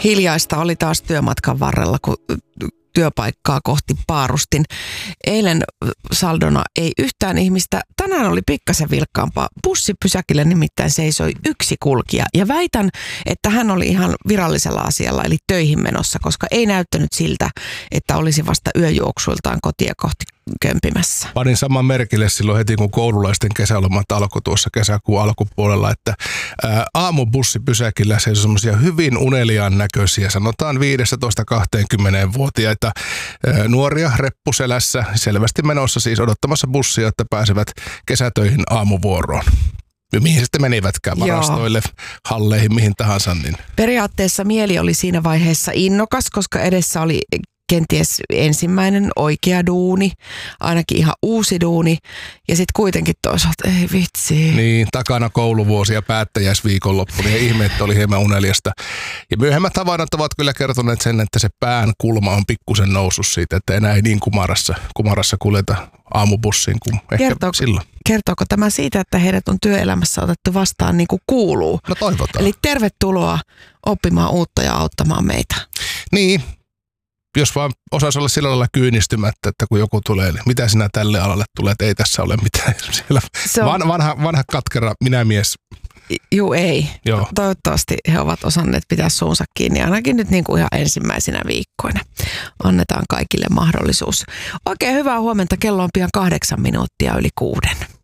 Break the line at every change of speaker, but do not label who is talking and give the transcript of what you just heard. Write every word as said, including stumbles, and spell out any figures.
Hiljaista oli taas työmatkan varrella, kun työpaikkaa kohti paarustin. Eilen saldona ei yhtään ihmistä. Tänään oli pikkasen vilkkaampaa. Bussipysäkillä nimittäin seisoi yksi kulkija. Ja väitän, että hän oli ihan virallisella asialla, eli töihin menossa, koska ei näyttänyt siltä, että olisi vasta yöjuoksuiltaan kotia kohti kömpimässä.
Panin saman merkille silloin heti, kun koululaisten kesälomat alkoi tuossa kesäkuun alkupuolella, että ää, aamubussipysäkillä se on semmoisia hyvin uneliaan näköisiä, sanotaan viisitoista kaksikymmentä-vuotiaita ää, nuoria reppuselässä, selvästi menossa siis odottamassa bussia, että pääsevät kesätöihin aamuvuoroon. Ja mihin sitten menivätkään, varastoille, halleihin, mihin tahansa. Niin.
Periaatteessa mieli oli siinä vaiheessa innokas, koska edessä oli kenties ensimmäinen oikea duuni, ainakin ihan uusi duuni, ja sitten kuitenkin toisaalta, ei vitsi.
Niin, takana kouluvuosi ja päättäjäisviikonloppu, niin ihme, että oli hieman uneliasta. Ja myöhemmät havainnot ovat kyllä kertoneet sen, että se pään kulma on pikkusen noussut siitä, että enää ei niin kumarassa, kumarassa kuljeta aamubussiin kuin ehkä
Kertooko,
silloin.
Kertooko tämä siitä, että heidät on työelämässä otettu vastaan niin kuin kuuluu?
No toivotaan.
Eli tervetuloa oppimaan uutta ja auttamaan meitä.
Niin. Jos vaan osaisi olla sillä lailla kyynistymättä, että kun joku tulee, niin mitä sinä tälle alalle tulee, että ei tässä ole mitään. Siellä on... Van, vanha, vanha katkera minämies.
Juu, ei.
Joo.
Toivottavasti he ovat osanneet pitää suunsa kiinni, ainakin nyt niin kuin ihan ensimmäisenä viikkoina. Annetaan kaikille mahdollisuus. Oikein hyvää huomenta, kello on pian kahdeksan minuuttia yli kuuden.